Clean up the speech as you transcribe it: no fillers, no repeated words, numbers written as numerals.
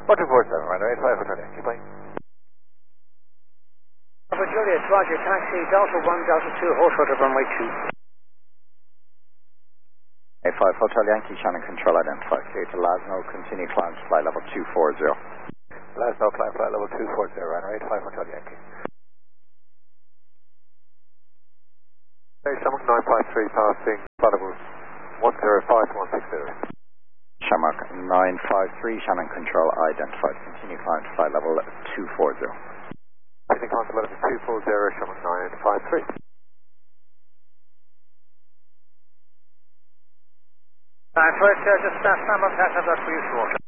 1247, runway 5 Hotel Yankee, bye. Papa Juliet, Roger, taxi, Delta 1, Delta 2, hold short of runway 2. 5 Hotel Yankee, Shannon Control identified. Clear to Lasno, continue climb to flight level 240. Lasno, climb flight level 240, runway 5 Hotel Yankee. Shamrock 953 passing flight level 105 to 160. Shamrock 953, Shannon Control identified. Continue climb to flight level 240. Continue climb to level 240, Shamrock 953. First, just stand up, pass up that for you, short.